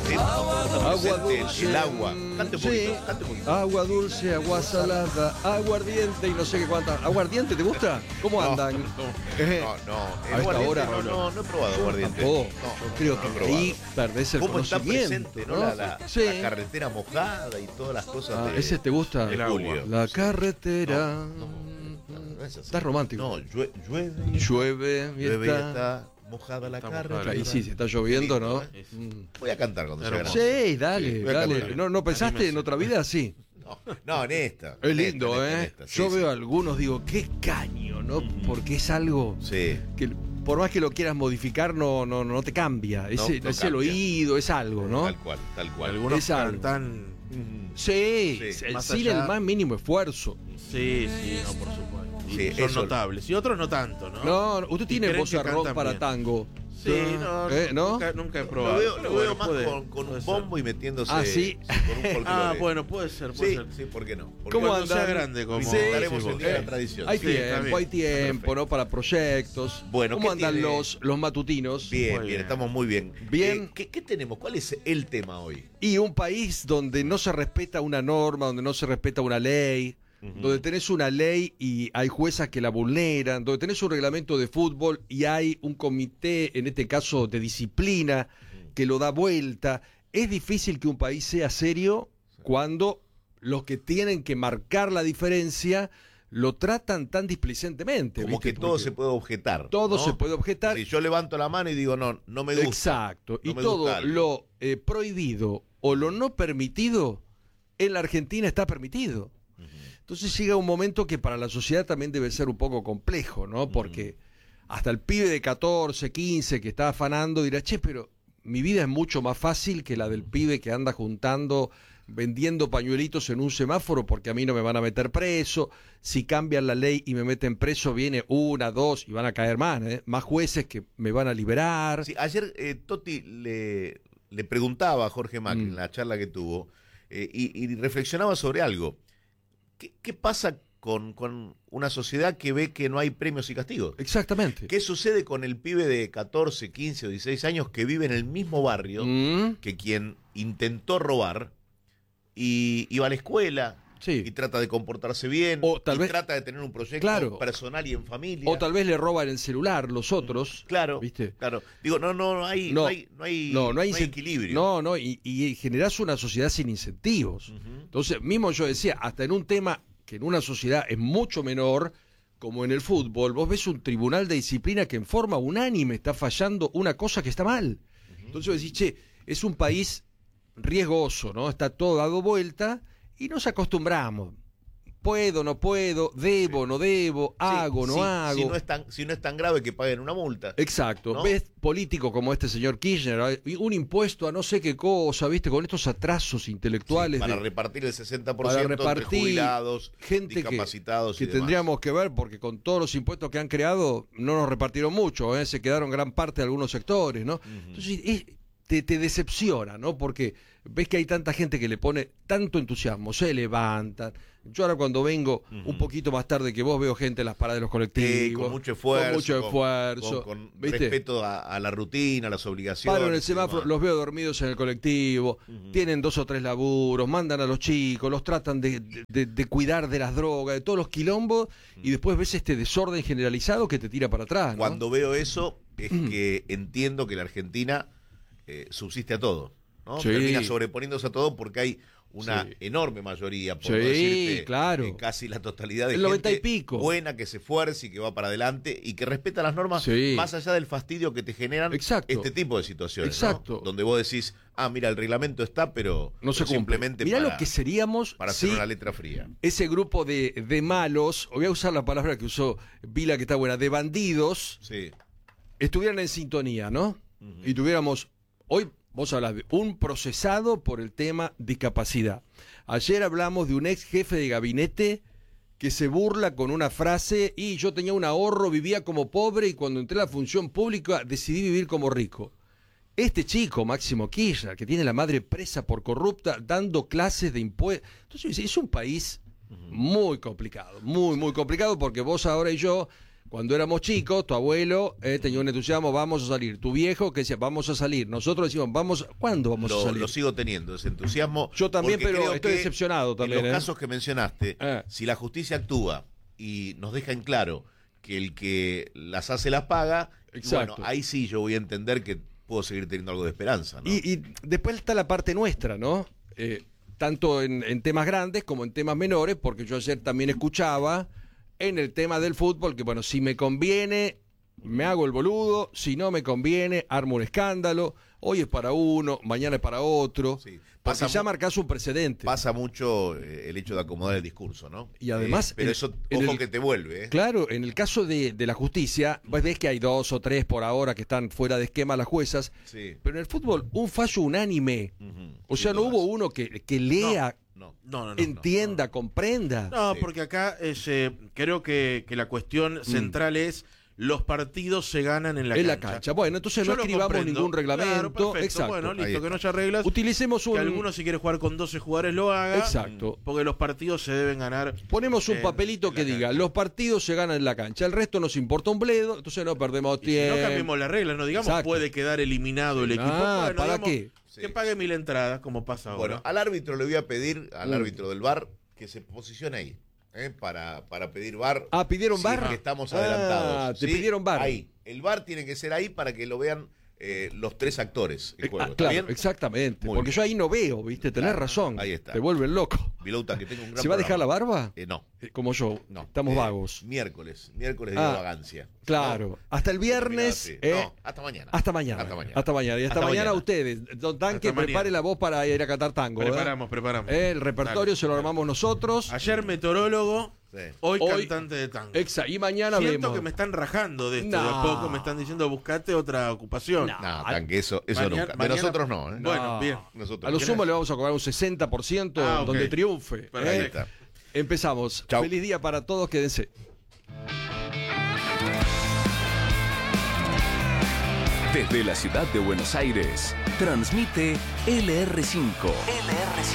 Sí, Agua presente dulce. el agua. Cante un poquito, Sí. cante un poquito. Agua dulce, agua salada, aguardiente y no sé qué cuántas. ¿Aguardiente te gusta? ¿Cómo andan? No, A esta aguardiente hora. no he probado aguardiente. Tampoco. No, Yo creo no he que probado. ahí perdés el ¿Cómo está conocimiento. presente, ¿no? ¿no? La carretera mojada y todas las cosas Ah, de, ese te gusta. de Julio. La carretera. No es así. Estás romántico. No, llueve Llueve y y está. está mojada la Está carretera. mojada. Y sí, si está lloviendo, ¿no? ¿eh? Voy a cantar cuando sea Hermoso. grande. Sí, dale, Sí, voy a dale. cantar. ¿No pensaste Anímese. en otra vida? Sí. No, en esta. Es en lindo, esta, en ¿eh? esta, sí, Yo sí. veo algunos, digo, qué caño, ¿no? Porque es algo Sí. que por más que lo quieras modificar, no te cambia. Es, No es el cambia. oído, es algo, ¿no? Tal cual, tal cual. Algunos Es algo. cantan. Sí, Sí, el más sin allá. el más mínimo esfuerzo. Sí, no, por supuesto. Y Sí, son eso. notables. Y otros no tanto, ¿no? No, usted Y tiene creen voz que de rock cantan para bien. tango. Sí, no, ¿No? nunca he Lo probado. veo, Pero lo veo bueno, más puede- con un puede bombo ser. y metiéndose Ah, sí. con un folclore. Ah, bueno, puede ser, puede Sí, ser. sí, ¿por qué no? Porque ¿Cómo Cuando sea andan? grande, como Sí, Daremos decís el día de vos. la tradición. Hay Sí, está tiempo, bien. hay tiempo, ¿no? Para proyectos. Bueno, ¿Cómo ¿qué andan tiene? los matutinos? Bien, Muy bien, bien. estamos muy bien. Bien. ¿Qué tenemos? ¿Cuál es el tema hoy? Y un país donde no se respeta una norma, donde no se respeta una ley, donde tenés una ley y hay juezas que la vulneran, donde tenés un reglamento de fútbol y hay un comité, en este caso de disciplina, que lo da vuelta. Es difícil que un país sea serio cuando los que tienen que marcar la diferencia lo tratan tan displicentemente. Como ¿viste? que todo Porque se puede objetar. todo ¿no? se puede objetar. Si yo levanto la mano y digo, no me gusta. Exacto. no Y me todo gusta algo. lo prohibido o lo no permitido en la Argentina está permitido. Entonces llega un momento que para la sociedad también debe ser un poco complejo, ¿no? Porque hasta el pibe de 14, 15 que está afanando dirá, che, pero mi vida es mucho más fácil que la del pibe que anda juntando, vendiendo pañuelitos en un semáforo porque a mí no me van a meter preso. Si cambian la ley y me meten preso, viene una, dos y van a caer más, ¿eh? Más jueces que me van a liberar. Sí, ayer Totti le preguntaba a Jorge Macri en la charla que tuvo y reflexionaba sobre algo. ¿Qué pasa con una sociedad que ve que no hay premios y castigos? Exactamente. ¿Qué sucede con el pibe de 14, 15 o 16 años que vive en el mismo barrio que quien intentó robar y va a la escuela Sí. y trata de comportarse bien O tal y vez- trata de tener un proyecto Claro. personal y en familia? O tal vez le roban el celular los otros. Claro, ¿Viste? claro. Digo, no hay equilibrio. No, y generás una sociedad sin incentivos. Entonces, mismo yo decía, hasta en un tema que en una sociedad es mucho menor, como en el fútbol, vos ves un tribunal de disciplina que en forma unánime está fallando una cosa que está mal. Entonces vos decís, che, es un país riesgoso, ¿no? Está todo dado vuelta y nos acostumbramos. Puedo, no puedo, debo, no debo, hago, no hago. Si no es tan grave que paguen una multa. Exacto. ¿No? Ves políticos como este señor Kirchner, un impuesto a no sé qué cosa, ¿viste? Con estos atrasos intelectuales. Para de- repartir el 60% para entre repartir jubilados, gente discapacitados que y demás. tendríamos que ver, porque con todos los impuestos que han creado, no nos repartieron mucho, ¿eh? Se quedaron gran parte de algunos sectores, ¿no? Entonces, te decepciona, ¿no? Porque ves que hay tanta gente que le pone tanto entusiasmo, se levantan. Yo ahora cuando vengo un poquito más tarde que vos veo gente en las paradas de los colectivos. Con mucho esfuerzo. Con mucho esfuerzo. Con ¿viste? respeto a la rutina, a las obligaciones. Paro en el y semáforo, demás. los veo dormidos en el colectivo, tienen 2 o 3 laburos, mandan a los chicos, los tratan de cuidar de las drogas, de todos los quilombos, y después ves este desorden generalizado que te tira para atrás, ¿no? Cuando veo eso, es que entiendo que la Argentina subsiste a todo, ¿no? Sí. Termina sobreponiéndose a todo porque hay una Sí. enorme mayoría, por Sí, no decirte, claro. casi la totalidad de El gente 90 y pico. buena, que se esfuerce y que va para adelante y que respeta las normas Sí. más allá del fastidio que te generan Exacto. este tipo de situaciones, Exacto. ¿no? Donde vos decís, mira, el reglamento está, pero No se pero cumple. simplemente Mirá para, lo que seríamos para hacer si una letra fría. ese grupo de malos, o voy a usar la palabra que usó Vila, que está buena, de bandidos, Sí. estuvieran en sintonía, ¿no? Y tuviéramos, hoy vos hablas de un procesado por el tema discapacidad. Ayer hablamos de un ex jefe de gabinete que se burla con una frase, y yo tenía un ahorro, vivía como pobre y cuando entré a la función pública decidí vivir como rico. Este chico, Máximo Kirchner, que tiene la madre presa por corrupta, dando clases de impuestos. Entonces es un país muy complicado, muy complicado, porque vos ahora y yo, Cuando éramos chicos, tu abuelo tenía un entusiasmo, vamos a salir. Tu viejo que decía, vamos a salir. Nosotros decimos, ¿cuándo vamos a salir? Lo sigo teniendo, ese entusiasmo. Yo también, porque pero creo estoy que decepcionado también. En los casos que mencionaste, Ah. si la justicia actúa y nos deja en claro que el que las hace las paga, Exacto. bueno, ahí sí yo voy a entender que puedo seguir teniendo algo de esperanza, ¿no? Y después está la parte nuestra, ¿no? Tanto en temas grandes como en temas menores, porque yo ayer también escuchaba en el tema del fútbol que, bueno, si me conviene, me hago el boludo, si no me conviene, armo un escándalo, hoy es para uno, mañana es para otro, Sí. porque ya marcás un precedente. Pasa mucho el hecho de acomodar el discurso, ¿no? Y además, pero en- eso, en ojo el- que te vuelve, ¿eh? Claro, en el caso de la justicia, vos ves que hay 2 o 3 por ahora que están fuera de esquema las juezas, Sí. pero en el fútbol un fallo unánime, Ujú, o sea, sin no dudas. hubo uno que lea, No. No. entienda, comprenda. No, Sí. porque acá creo que la cuestión central es los partidos se ganan en la cancha. Bueno, entonces Yo no lo escribamos comprendo. ningún reglamento. Claro, perfecto. Exacto. Bueno, Ahí listo, está. que no haya reglas. Utilicemos Que un. alguno si quiere jugar con 12 jugadores lo haga. Exacto. Porque los partidos se deben ganar. Ponemos un en- papelito en que la diga: cancha. los partidos se ganan en la cancha. El resto nos importa un bledo, entonces no perdemos Y si tiempo. no cambiemos las reglas, no digamos Exacto. puede quedar eliminado el equipo. Ah, ¿para digamos, qué? Sí. Que pague 1000 entradas, como pasa ahora. Bueno, al árbitro le voy a pedir, al árbitro del VAR, que se posicione ahí, para pedir VAR. Ah, ¿pidieron Sí, VAR? que estamos Ah, adelantados. te ¿sí? pidieron VAR. Ahí. El VAR tiene que ser ahí para que lo vean los 3 actores. El juego. ¿Está Claro, bien? exactamente. Muy porque bien. yo ahí no veo, ¿viste? Tenés Claro, razón. ahí está. Te vuelven loco. Vilouta, que tenga un gran ¿Se va a dejar la programa. barba? No. Como yo. No. Estamos vagos. Miércoles de Ah, vagancia. Claro. ¿No? Hasta el viernes. Terminado así. No, hasta mañana. Hasta mañana. Hasta mañana. Hasta mañana. Y hasta, Hasta mañana mañana. ustedes. Don Tanque, Hasta prepare mañana. la voz para ir a catar tango. Preparamos. El repertorio Dale. se lo armamos nosotros. Ayer meteorólogo, Sí. hoy Hoy- cantante de tango. Y mañana Siento vemos. que me están rajando de esto. No. De a poco me están diciendo buscate otra ocupación. No. No, Tanque, eso Mañana- nunca. De mañana- nosotros no, ¿eh? Bueno, No. bien. Nosotros A lo no. sumo le vamos a cobrar un 60% Ah, ok. donde triunfe. Perfecto. Ahí está. Empezamos. Chau. Feliz día para todos. Quédense. Desde la ciudad de Buenos Aires, transmite LR5.